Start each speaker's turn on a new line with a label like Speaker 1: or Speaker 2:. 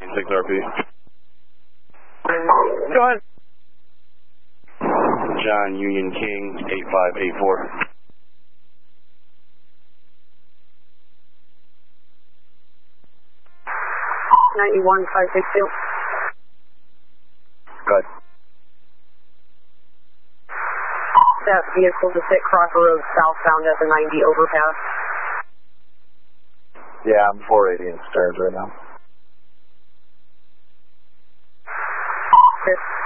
Speaker 1: 6 RP.
Speaker 2: Go ahead.
Speaker 1: John Union King, 8584.
Speaker 2: 91562.
Speaker 1: Good.
Speaker 2: That vehicle to sit Crocker Road southbound at the 90 overpass.
Speaker 1: Yeah, I'm 480 in Stearns right now.
Speaker 2: Chris.